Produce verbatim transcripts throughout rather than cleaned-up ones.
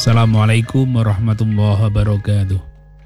Assalamualaikum warahmatullahi wabarakatuh.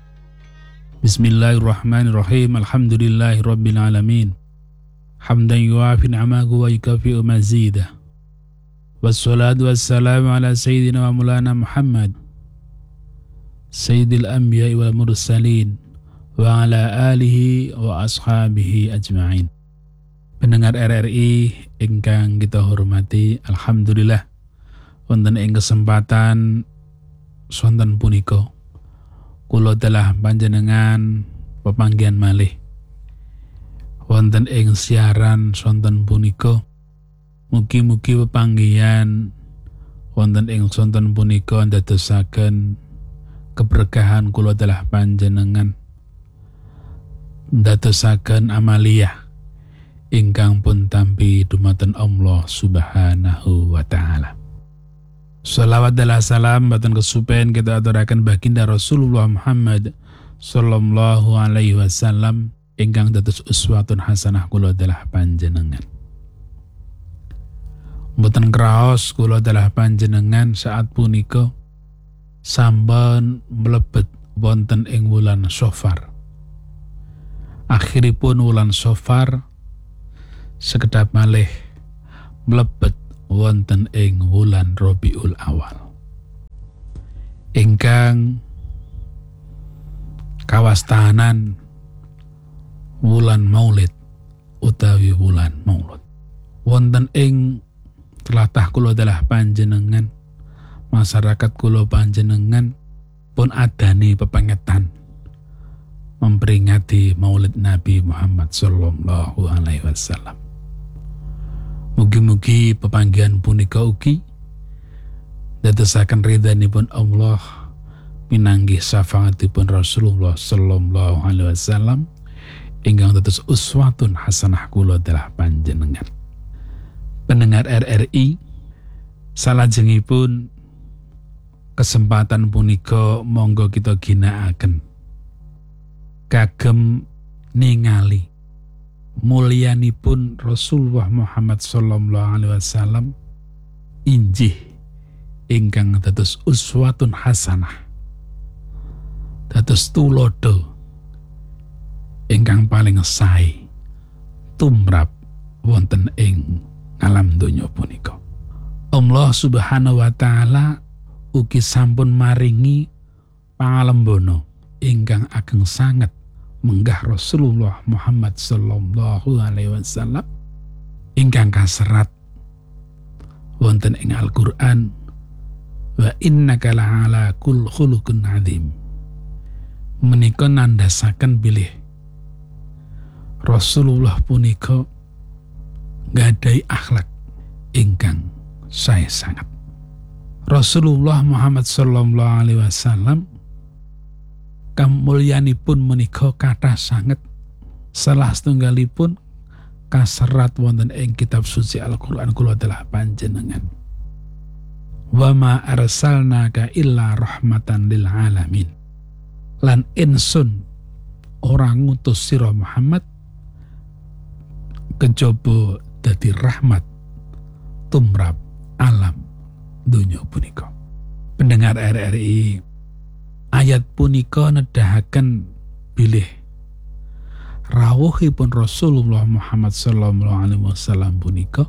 Bismillahirrahmanirrahim. Alhamdulillahirabbil alamin. Hamdan yuafi ni'amahu wa yukafi'u mazidah. Wassalatu wassalamu ala sayyidina wa maulana Muhammad sayyidil anbiya'i wal mursalin wa ala alihi wa ashabihi ajma'in. Pendengar R R I ingkang kita hormati, alhamdulillah wonten ing kesempatan sonten punika kula telah panjenengan pepanggihan malih wonten ing siaran sonten punika. Mugi-mugi pepanggihan wonten ing sonten punika ndadosaken keberkahan kula telah panjenengan, ndadosaken amaliyah ingkang pun tampi dumateng Allah Subhanahu wa taala. Salawat dan salam batan kesupen kita aturaken baginda Rasulullah Muhammad sallallahu alaihi wasallam ingkang dados uswatun hasanah kula dalah panjenengan. Mboten kraos kula dalah panjenengan saat punika sampun mlebet wonten ing wulan Safar. Akhiripun wulan Safar sekedap malih mlebet wonten ing wulan Rabiul Awal ingkang kawastanan wulan Maulid utawi wulan Maulud. Wonten ing tlatah kula dalah panjenengan, masyarakat kula panjenengan pun adani pepengetan memperingati Maulid Nabi Muhammad sallallahu alaihi wasallam. Mugi-mugi pepanggihan punika ugi dadosaken ridhanipun Allah minanggi syafaatipun Rasulullah sallallahu alaihi wasallam ingkang dados uswatun hasanah kula dalah panjenengan. Pendengar R R I, salajengipun kesempatan punika monggo kita ginakaken kagem ningali mulyanipun Rasulullah Muhammad sallallahu alaihi wasallam injih ingkang dados uswatun hasanah, dados tulodo ingkang paling sae tumrap wonten ing alam donya punika. Allah Subhanahu wa taala ugi sampun maringi pangalembono ingkang ageng sanget menggah Rasulullah Muhammad sallallahu alaihi wasallam ingkang kaserat wonten ing Al-Qur'an, wa innaka la'ala kul khuluqun adzim. Menika nandasaken bilih Rasulullah punika gadai akhlak ingkang sae sangat. Rasulullah Muhammad sallallahu alaihi wasallam kamulyanipun menika kathah sanget, salah setunggalipun kaserat wonten ing kitab suci Al-Qur'an kula telah panjenengan. Wa ma arsalnaka illa rahmatan lil alamin. Lan insun ora ngutus sira Muhammad kejaba dadi rahmat tumrap alam donya punika. Pendengar R R I, ayat punika nedahaken bilih rawuhipun Rasulullah Muhammad sallallahu alaihi wasallam punika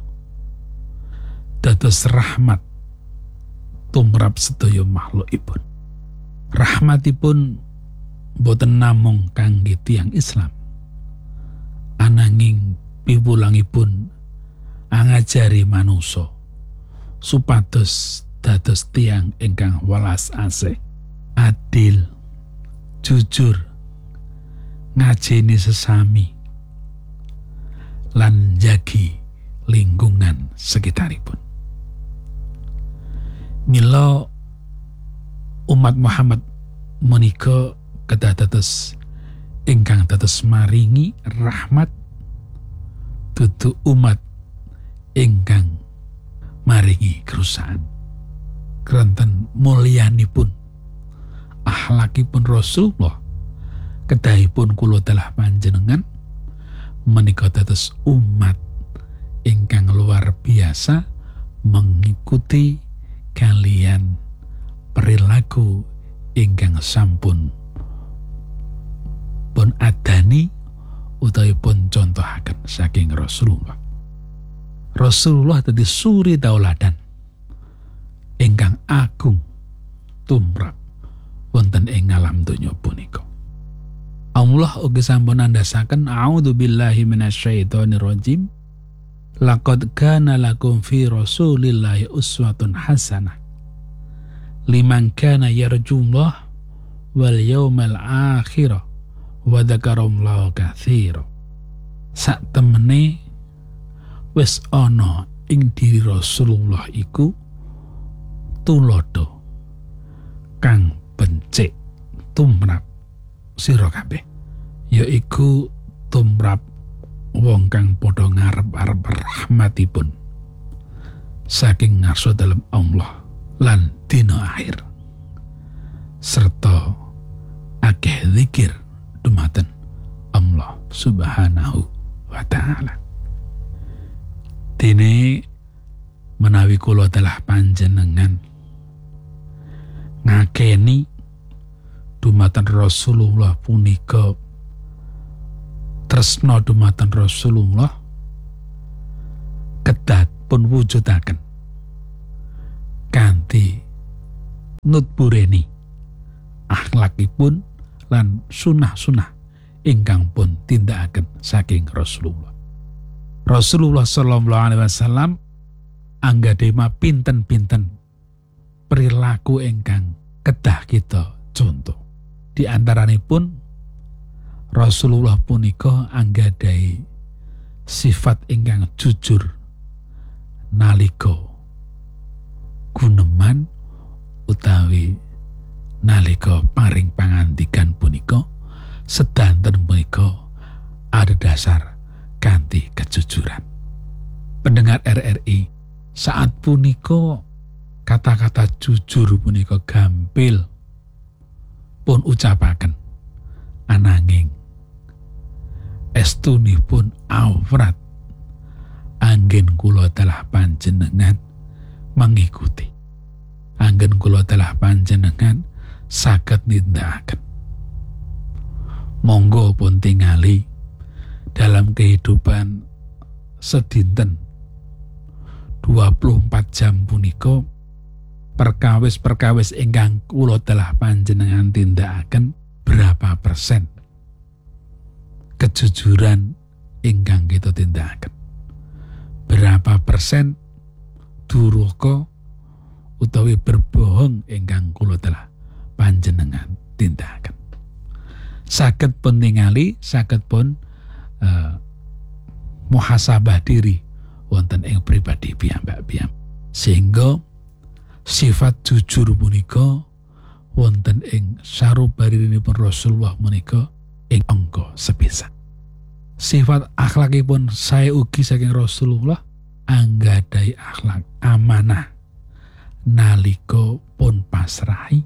dados rahmat tumrap sedaya makhlukipun. Rahmatipun boten namung kangge tiyang Islam, ananging piwulangipun angajari manusa supados dados tiyang ingkang welas asih, adil, jujur, ngajeni sesami, lan njagi lingkungan sekitaripun. Mila umat Muhammad menika kedah dados ingkang dados maringi rahmat dudu umat ingkang maringi kerusakan. Kranten mulyanipun akhlakipun Rasulullah kedahipun kula telah panjenengan menika dados umat ingkang luar biasa mengikuti kalian perilaku ingkang sampun pun adani utawi pun contohaken saking Rasulullah. Rasulullah dadi suri tauladan ingkang agung tumrap wonten ing alam donya punika. Allah ugi sampun andasaken a'udzubillahi minasyaitonir rajim. Laqad kana lakum fi Rasulillahi uswatun hasanah liman kana yarjullah wal yawmal akhir wa dzakarallaha katsira. Sak temene wis ana ing diri Rasulullah iku tulodo kang bencik tumrap sira kabeh, yaiku tumrap wong kang padha ngarep-arep rahmatipun saking ngarsa dalem Allah lan dina akhir, serta akeh zikir dumateng Allah Subhanahu wa ta'ala. Dene menawi kula telah panjenengan ngakeni dumateng Rasulullah punika tresna dumateng Rasulullah, kedah pun wujudaken kanthi nutbureni akhlakipun lan sunah-sunah ingkang pun tindakaken saking Rasulullah. Rasulullah sallallahu alaihi wasallam anggadema pinten-pinten perilaku ingkang kedah kita contoh. Di antaranipun Rasulullah punika anggadai sifat ingkang jujur nalika guneman utawi nalika paring pangandikan punika sedanten punika ada dasar kanthi kejujuran. Pendengar R R I, saat punika kata-kata jujur punika gampil pun ucapaken, ananging estunipun awrat anggen kula telah panjenengan mengikuti, anggen kula telah panjenengan saged nindakaken. Monggo pun tingali dalam kehidupan sedinten dua puluh empat jam punika perkawis-perkawis ingkang kula telah panjenengan tindakaken, berapa persen kejujuran ingkang kita tindakaken, berapa persen duraka utawi berbohong ingkang kula telah panjenengan tindakaken. Saged pun ningali, saged pun uh, muhasabah diri wonten ing pribadi piyambak-piyambak, sehingga sifat jujur punika wonten ing sarubarinipun Rasulullah menika ing angka sepisan. Sifat akhlakipun saya ugi saking Rasulullah anggadai akhlak amanah nalika pun pasrahi,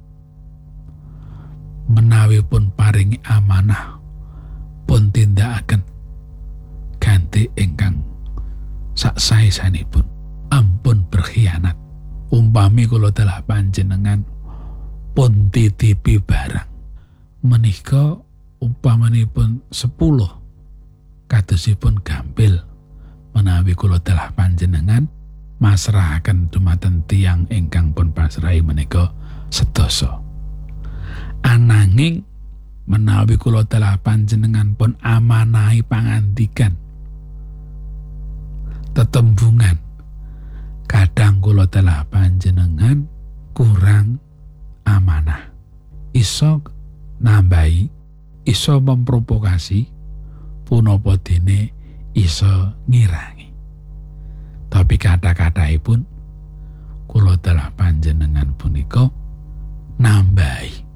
menawi pun paringi amanah pun tindakaken kanthi ingkang saksaesanipun ampun berkhianat. Umpami kula telah panjenengan pun titipi barang menika umpamanipun sepuluh kadosipun gampil menawi kula telah panjenengan masrahaken dumateng tiyang ingkang pun pasrahi menika sedasa. Ananging menawi kula telah panjenengan pun amanahi pangandikan tetembungan, kadang kula telah panjenengan kurang amanah, iso nambahi, iso memprovokasi, punapa dene iso ngirangi. Tapi kata-kataipun kula telah panjenengan punika nambahi.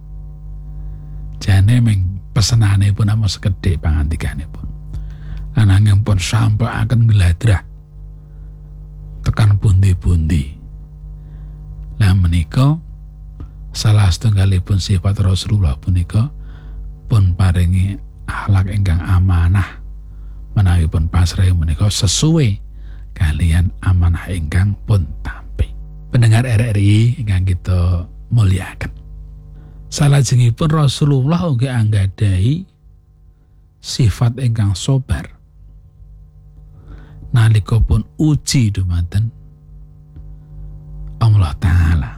Jane meng pesenane pun amo sekedhik pangandikane pun, ananging pun sampai akan ngladrah tekan pundi-pundi. Lah menika salah setunggalipun sifat Rasulullah punika pun paringi akhlak ingkang amanah menawi pun pasrah menika sesuai kalian amanah ingkang pun tampi. Pendengar Pendengar R R I ingkang kita muliakan. Salajengipun Rasulullah ugi anggadhahi sifat ingkang sabar nalika pun uji dumateng Allah Ta'ala.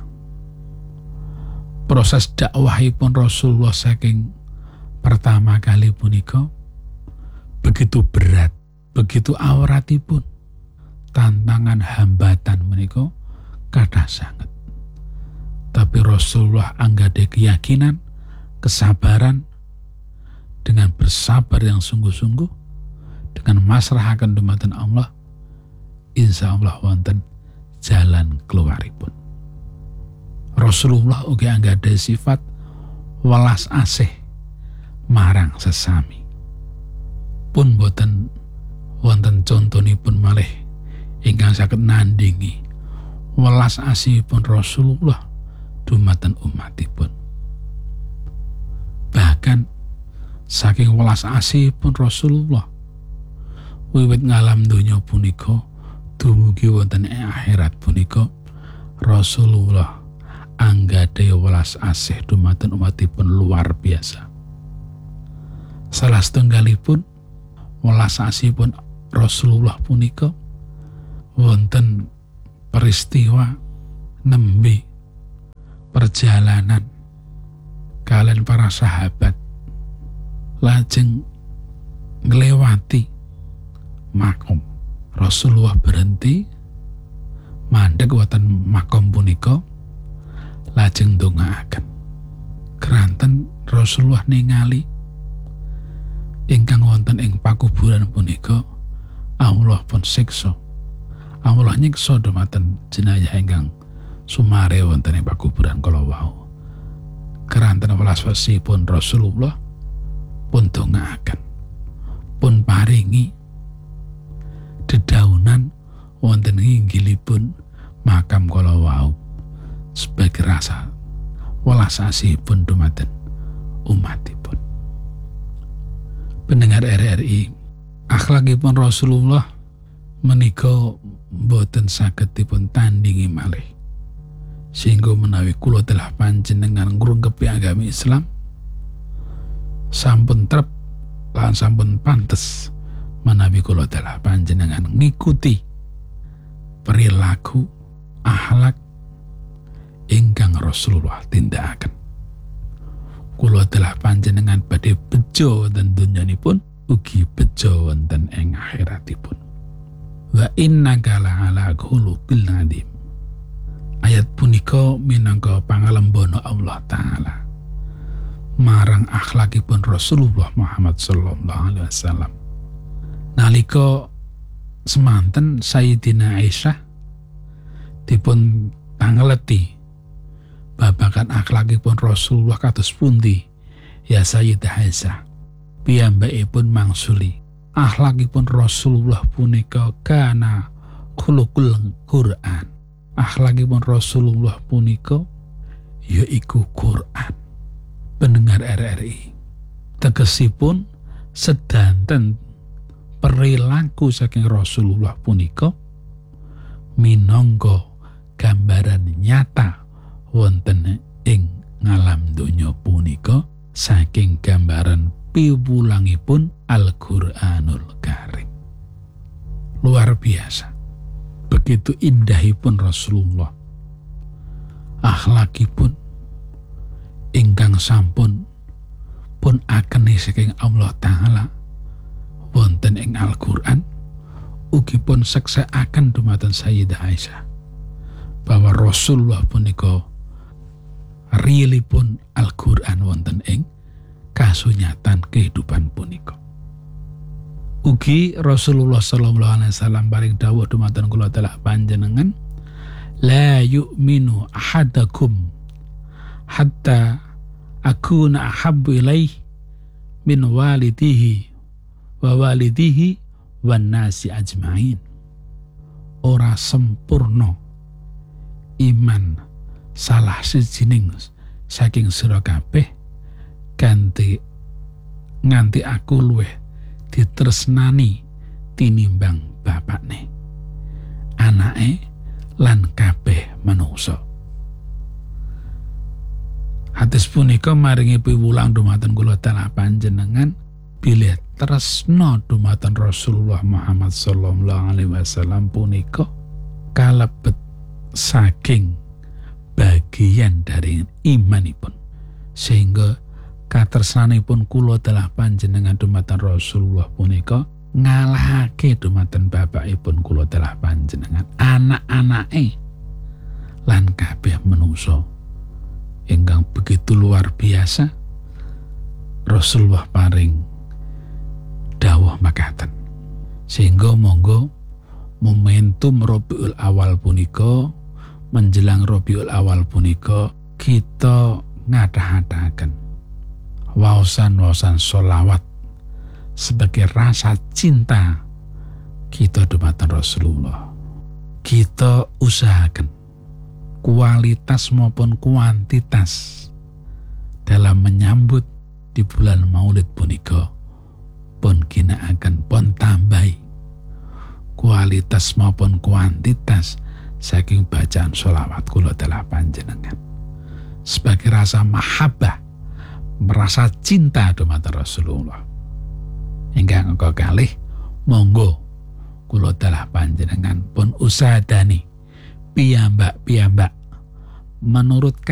Proses dakwahipun Rasulullah saking pertama kali punika begitu berat, begitu awratipun, tantangan hambatan menika kathah sanget. Tapi Rasulullah anggadhahi keyakinan, kesabaran, dengan bersabar yang sungguh-sungguh, dengan masrahaken dumateng Allah, insya Allah wonten jalan keluaripun. Rasulullah ugi anggadhahi sifat welas asih marang sesami. Pun boten wonten contonipun malih ingkang saged nandingi welas asihipun Rasulullah dumateng umatipun. Bahkan saking welas asihipun Rasulullah wiwit ngalam donya punika dumugi wonten ing akhirat punika, Rasulullah anggadhahi welas asih dumateng umatipun luar biasa. Salah setunggalipun welas asihipun Rasulullah punika wonten peristiwa nembe perjalanan kalian para sahabat lajeng nglewati makom. Rasulullah berhenti mandheg wonten makom punika lajeng ndongaaken. Keranten Rasulullah ningali ingkang wonten ing pakuburan punika Allah pun siksa. Allah nyiksa dumateng jenazah ingkang sumare wonten ing pakuburan kala wau. Keranten welas asihipun Rasulullah pun dongaaken, pun paringi dedaunan wonten inggilipun makam kala wau sebagai rasa welas asihipun dumateng umatipun. Pendengar R R I, akhlakipun Rasulullah menika boten saged dipun tandingi malih. Sehingga menawi kula telah panjenengan ngrungkepi agami Islam sampun trep lan sampun pantes menawi kula telah panjenengan ngikuti perilaku akhlak ingkang Rasulullah tindakaken. Kula telah panjenengan badhe bejo wonten donyanipun ugi bejo wonten ing akhiratipun. Wa innaka la'ala khuluqil 'adzim. Ayat punika minangka pangalembana Allah Ta'ala marang akhlakipun Rasulullah Muhammad sallallahu alaihi wasallam. Nalika semanten Sayyidina Aisyah dipun tangleti babagan akhlakipun Rasulullah kados pundi, ya Sayyidah Aisyah, piyambakipun mangsuli akhlakipun Rasulullah punika kana khuluqul Quran. Akhlakipun Rasulullah punika yaiku Quran. Pendengar R R I, tegesipun sedanten perilaku saking Rasulullah punika minangka gambaran nyata wonten ing ngalam donya punika saking gambaran piwulangipun Al-Qur'anul Karim. Luar biasa, begitu indahipun Rasulullah, akhlakipun ingkang sampun pun akeni saking Allah Ta'ala wonten ing Al-Qur'an, ugi pun seksaaken dumateng Sayyidah Aisyah bahwa Rasulullah punika realipun Al-Qur'an wonten ing kasunyatan kehidupan punika. Ugi Rasulullah sallallahu alaihi wasallam paring dawuh dumateng kula telah panjenengan, la yu'minu ahadakum hatta akuna ahabbu ilaih min walidihi wa walidihi wan nasi ajmain. Ora sempurna iman salah sijining saking sira kabeh kanthi nganti aku luweh ditresnani tinimbang bapakne, anake lan kabeh manungsa. Hadis punika maringi piwulang dumateng kula taala panjenengan bilih tresna dumateng Rasulullah Muhammad sallallahu alaihi wasallam punika kalebet saking bagian dari imanipun, sehingga katresnanipun kula telah panjenengan dumateng Rasulullah punika ngalahake dumateng bapakipun kula telah panjenengan, anak-anake lan kabeh manungsa ingkang begitu luar biasa. Rasulullah paring dawuh makaten, sehingga monggo momentum Rabiul Awal punika, menjelang Rabiul Awal punika, kita ngadah-adahaken waosan-waosan sholawat sebagai rasa cinta kita dumateng Rasulullah. Kita usahakan kualitas maupun kuantitas dalam menyambut di bulan Maulid punika pun ginakaken pun tambahi kualitas maupun kuantitas saking bacaan sholawat kula telah panjenengan sebagai rasa mahabbah, merasa cinta dumateng Rasulullah. Ingkang kekalih monggo kula telah panjenengan pun usadani piyambak-piyambak menurut